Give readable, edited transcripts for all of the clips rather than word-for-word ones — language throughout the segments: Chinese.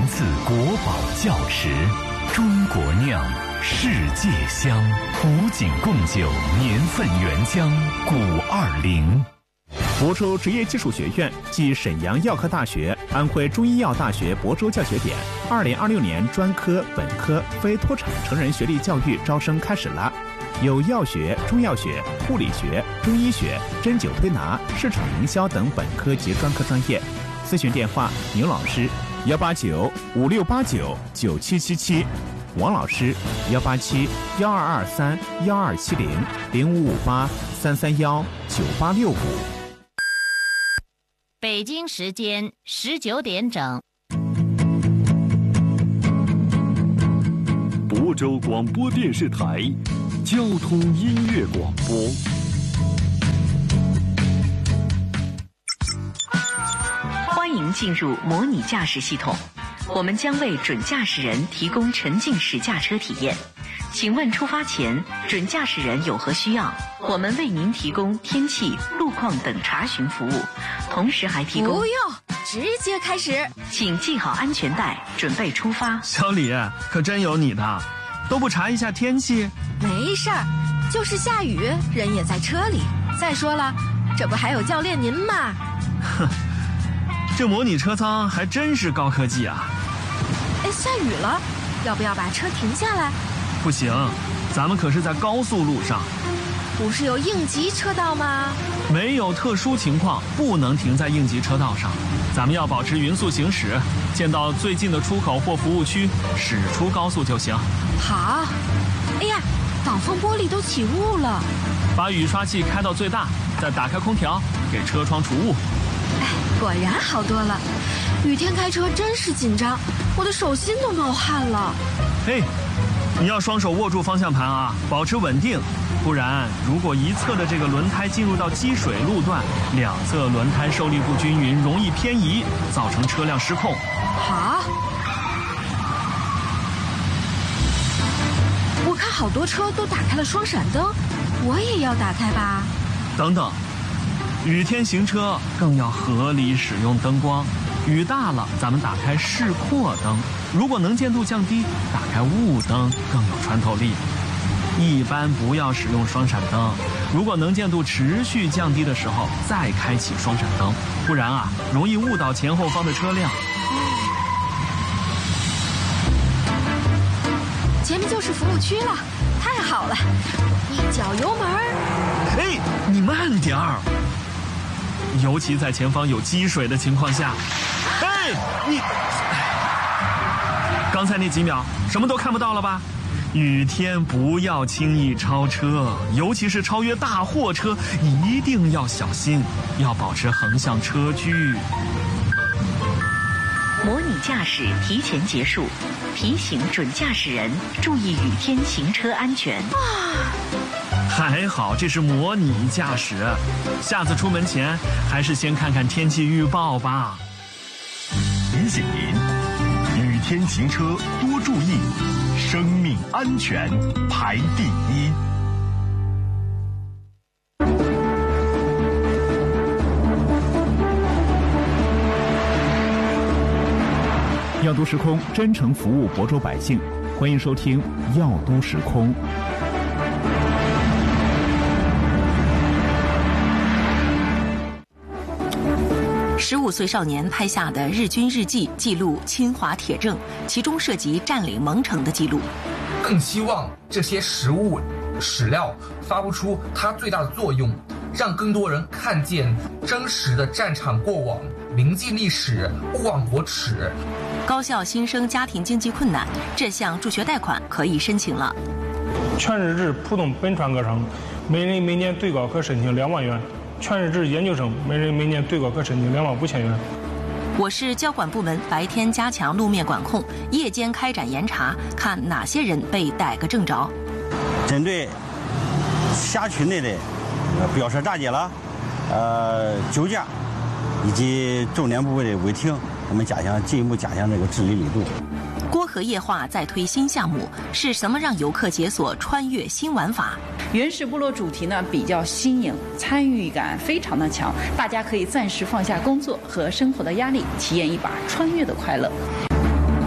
自国宝窖池，中国酿，世界香。古井贡酒年份原浆520。 亳州职业技术学院暨沈阳药科大学、安徽中医药大学亳州教学点2026年专科、本科、非脱产成人学历教育招生开始了。有药学、中药学、护理学、中医学、针灸推拿、市场营销等本科及专科专业。咨询电话：牛老师18956899777，王老师187-1223-1270-0558-331-9865。 北京时间19点整。 亳州广播电视台交通音乐广播。 欢迎进入模拟驾驶系统，我们将为准驾驶人提供沉浸式驾车体验。请问出发前，准驾驶人有何需要？我们为您提供天气、路况等查询服务，同时还提供…… 不用，直接开始。 请系好安全带，准备出发。 小李，可真有你的，都不查一下天气？ 没事儿，就是下雨，人也在车里。再说了，这不还有教练您吗？ 哼，这模拟车舱还真是高科技啊！ 哎，下雨了，要不要把车停下来？ 不行，咱们可是在高速路上。 不是有应急车道吗？ 没有特殊情况不能停在应急车道上，咱们要保持匀速行驶，见到最近的出口或服务区驶出高速就行。 好。哎呀，挡风玻璃都起雾了。 把雨刷器开到最大，再打开空调，给车窗除雾。 哎，果然好多了。雨天开车真是紧张，我的手心都冒汗了。 嘿，你要双手握住方向盘啊，保持稳定，不然如果一侧的这个轮胎进入到积水路段，两侧轮胎受力不均匀，容易偏移，造成车辆失控。 好。我看好多车都打开了双闪灯，我也要打开吧。 等等，雨天行车更要合理使用灯光。雨大了，咱们打开示廓灯，如果能见度降低，打开雾灯更有穿透力。一般不要使用双闪灯，如果能见度持续降低的时候再开启双闪灯，不然啊，容易误导前后方的车辆。 前面就是服务区了，太好了！一脚油门。 哎，你慢点儿，尤其在前方有积水的情况下。哎，你刚才那几秒什么都看不到了吧？雨天不要轻易超车，尤其是超越大货车，一定要小心，要保持横向车距。 模拟驾驶提前结束，提醒准驾驶人注意雨天行车安全。 还好这是模拟驾驶，下次出门前还是先看看天气预报吧。 提醒您，雨天行车多注意，生命安全排第一。 药都时空真诚服务亳州百姓，欢迎收听药都时空。 15岁少年拍下的日军日记记录侵华铁证，其中涉及占领蒙城的记录。 更希望这些实物史料发挥出它最大的作用，让更多人看见真实的战场过往，铭记历史，勿忘国耻。 高校新生家庭经济困难，这项助学贷款可以申请了。 全日制普通本传科生，每人每年对高可申请2万元；全日制研究生，每人每年对高可申请25000元。 我市交管部门白天加强路面管控，夜间开展严查，看哪些人被逮个正着。 针对辖区内的飙车炸街了、酒驾以及重点部位的违停，我们进一步加强这个治理力度。 郭河夜话在推新项目，是什么让游客解锁穿越新玩法？ 原始部落主题呢比较新颖，参与感非常的强，大家可以暂时放下工作和生活的压力，体验一把穿越的快乐。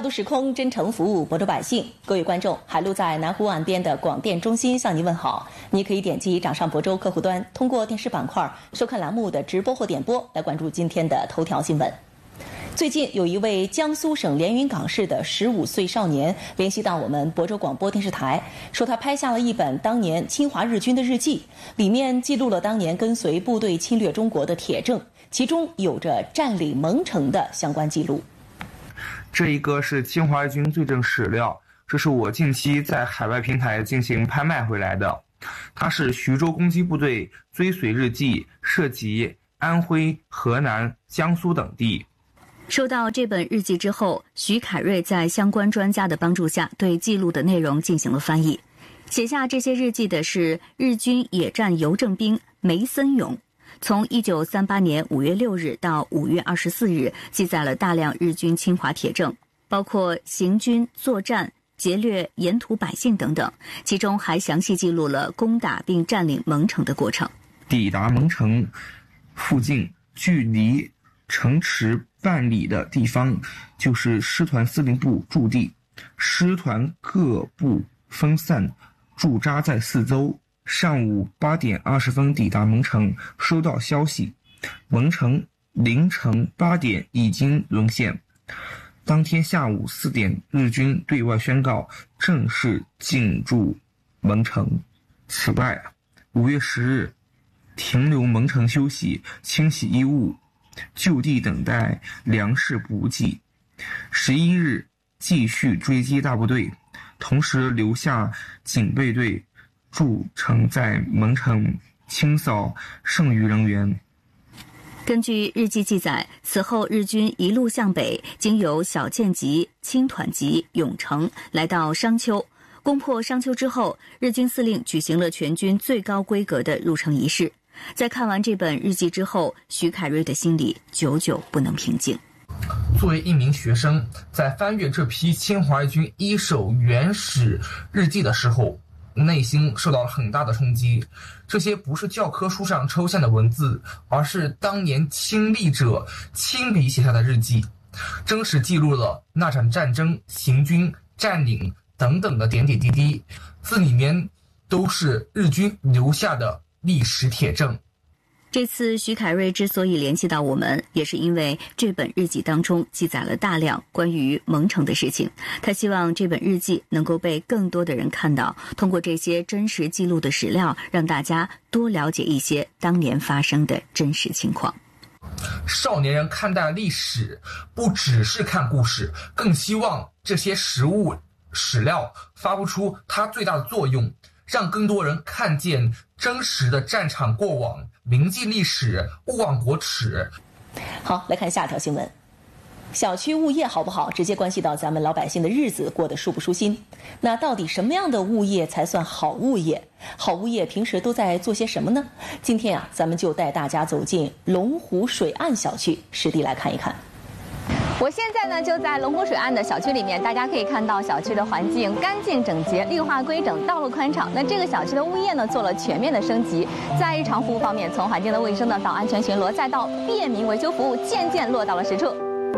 度时空，真诚服务亳州百姓。各位观众，海陆在南湖岸边的广电中心向您问好。你可以点击掌上亳州客户端，通过电视板块收看栏目的直播或点播，来关注今天的头条新闻。最近有一位江苏省连云港市的15岁少年联系到我们亳州广播电视台，说他拍下了一本当年侵华日军的日记，里面记录了当年跟随部队侵略中国的铁证，其中有着占领蒙城的相关记录。 这一个是侵华日军罪证史料，这是我近期在海外平台进行拍卖回来的。它是徐州攻击部队追随日记，涉及安徽、河南、江苏等地。 收到这本日记之后，徐凯瑞在相关专家的帮助下，对记录的内容进行了翻译。写下这些日记的是日军野战邮政兵梅森勇，从1938年5月6日到5月24日，记载了大量日军侵华铁证，包括行军、作战、劫掠沿途百姓等等，其中还详细记录了攻打并占领蒙城的过程。 抵达蒙城附近，距离城池半里的地方就是师团司令部驻地，师团各部分散驻扎在四周。上午8点20分抵达蒙城，收到消息，蒙城凌晨8点已经沦陷。当天下午4点，日军对外宣告正式进驻蒙城。此外，5月10日停留蒙城休息，清洗衣物，就地等待粮食补给。11日继续追击大部队，同时留下警备队驻城在蒙城，清扫剩余人员。 根据日记记载，此后日军一路向北，经由小建集、青团集、永城，来到商丘。攻破商丘之后，日军司令举行了全军最高规格的入城仪式。在看完这本日记之后，徐凯瑞的心里久久不能平静。 作为一名学生，在翻阅这批侵华日军一手原始日记的时候，内心受到了很大的冲击。这些不是教科书上抽象的文字，而是当年亲历者亲笔写下的日记，真实记录了那场战争、行军、占领等等的点点滴滴，字里面都是日军留下的历史铁证。 这次徐凯瑞之所以联系到我们，也是因为这本日记当中记载了大量关于蒙城的事情。他希望这本日记能够被更多的人看到，通过这些真实记录的史料，让大家多了解一些当年发生的真实情况。 少年人看待历史，不只是看故事，更希望这些实物史料发挥出它最大的作用，让更多人看见真实的战场过往，铭记历史，勿忘国耻。 好，来看下条新闻。小区物业好不好，直接关系到咱们老百姓的日子过得舒不舒心。那到底什么样的物业才算好物业？好物业平时都在做些什么呢？今天咱们就带大家走进龙湖水岸小区，实地来看一看。 我现在呢就在龙湖水岸的小区里面，大家可以看到小区的环境干净整洁，绿化规整，道路宽敞。那这个小区的物业呢做了全面的升级，在日常服务方面，从环境的卫生呢到安全巡逻，再到便民维修服务，渐渐落到了实处。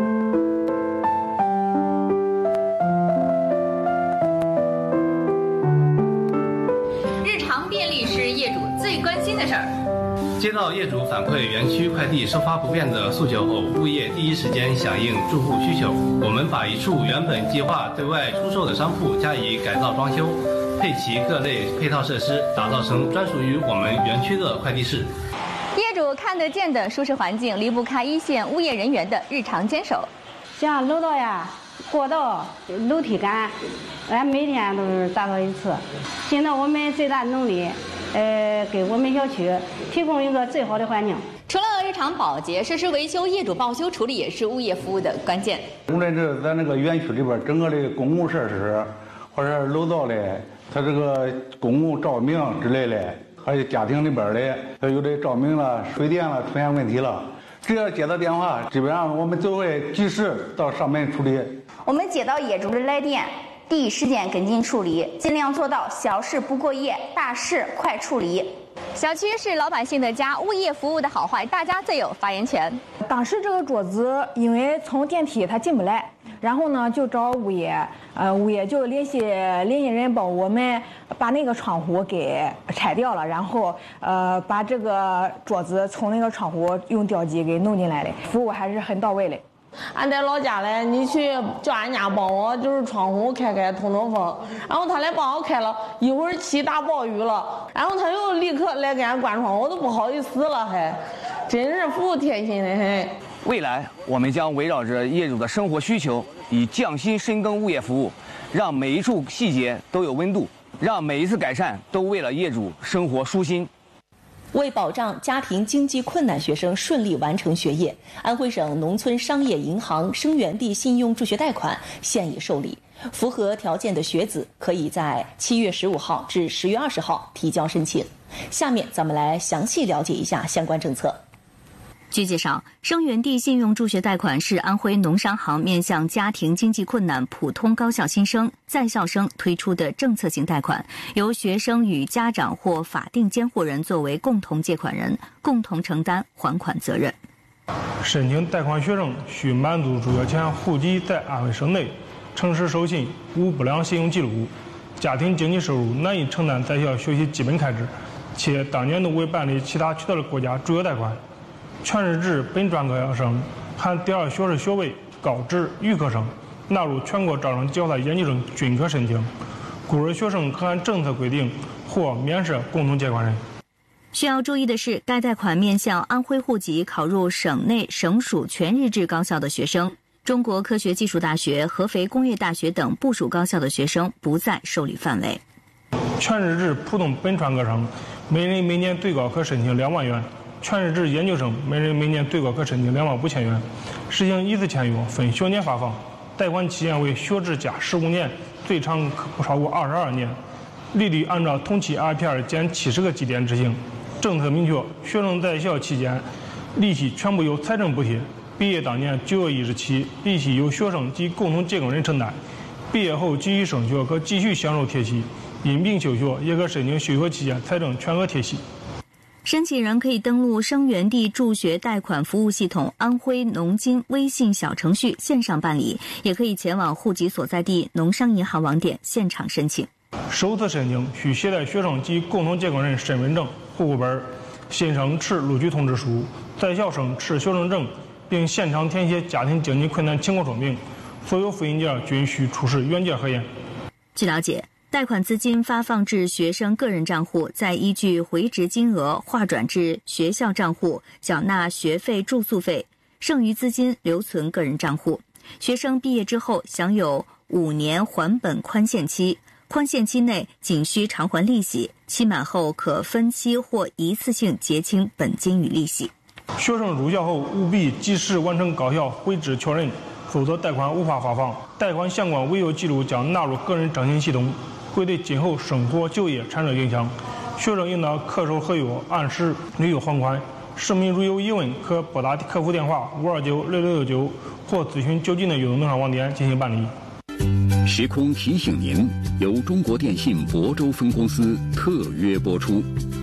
日常便利是业主最关心的事儿。 接到业主反馈园区快递收发不便的诉求后，物业第一时间响应住户需求。我们把一处原本计划对外出售的商铺加以改造装修，配齐各类配套设施，打造成专属于我们园区的快递室。 业主看得见的舒适环境，离不开一线物业人员的日常坚守。 像楼道呀、过道、楼梯杆，俺每天都是打扫一次，尽到我们最大努力。给我们小区提供一个最好的环境。 除了日常保洁、设施维修、业主报修处理，也是物业服务的关键。 无论是咱那个园区里边整个的公共设施，或者是楼道的，它这个公共照明之类的，还有家庭里边的，有的照明了、水电了出现问题了，只要接到电话，基本上我们都会及时到上门处理。 我们接到业主的来电，第一时间跟进处理，尽量做到小事不过夜，大事快处理。 小区是老百姓的家，物业服务的好坏，大家最有发言权。 当时这个桌子因为从电梯它进不来， 然后呢就找物业，物业就联系人帮我们把那个窗户给拆掉了，然后把这个桌子从那个窗户用吊机给弄进来的，服务还是很到位的。 俺在老家嘞，你去叫俺家帮我，就是窗户开通风，然后他来帮我开了，一会儿起大暴雨了，然后他又立刻来给俺关窗，我都不好意思了，还真是服务贴心的很。 未来我们将围绕着业主的生活需求，以匠心深耕物业服务，让每一处细节都有温度，让每一次改善都为了业主生活舒心。 为保障家庭经济困难学生顺利完成学业，安徽省农村商业银行生源地信用助学贷款现已受理，符合条件的学子可以在7月15号至10月20号提交申请。下面咱们来详细了解一下相关政策。 据介绍，生源地信用助学贷款是安徽农商行面向家庭经济困难普通高校新生、在校生推出的政策性贷款，由学生与家长或法定监护人作为共同借款人，共同承担还款责任。 申请贷款学生需满足助学前户籍在安徽省内，诚实守信，无不良信用记录，家庭经济收入难以承担在校学习基本开支，且当年度未办理其他渠道的国家助学贷款。全日制本专科生含第二学士学位、高职、预科生纳入全国招生计划的研究生均可申请，孤儿学生可按政策规定或免设共同借款人。 需要注意的是，该贷款面向安徽户籍考入省内省属全日制高校的学生，中国科学技术大学、合肥工业大学等部属高校的学生不在受理范围。 全日制普通本专科生每人每年最高可申请2万元，全日制研究生每人每年最高可申请25000元，实行一次签约，分学年发放，贷款期限为学制加15年，最长可不超过22年，利率按照同期 RPR 减70个基点执行。政策明确，学生在校期间利息全部由财政补贴，毕业当年9月1日起，利息由学生及共同借款人承担，毕业后继续升学可继续享受贴息，因病休学也可申请休学期间财政全额贴息。 申请人可以登录生源地助学贷款服务系统安徽农金微信小程序线上办理，也可以前往户籍所在地农商银行网点现场申请。 首次申请需携带学生及共同借款人身份证、户口本，新生持录取通知书，在校生持学生证，并现场填写家庭经济困难情况说明。所有复印件均需出示原件核验。 据了解，贷款资金发放至学生个人账户，再依据回执金额划转至学校账户，缴纳学费、住宿费，剩余资金留存个人账户。学生毕业之后享有5年还本宽限期，宽限期内仅需偿还利息，期满后可分期或一次性结清本金与利息。 学生入校后务必及时完成高校回执确认，否则贷款无法发放。贷款相关违约记录将纳入个人征信系统，会对今后生活就业产生影响。学生应当恪守合约，按时履约还款。市民如有疑问，可拨打客服电话5296669或咨询就近的移动农商网点进行办理。 时空提醒您，由中国电信亳州分公司特约播出。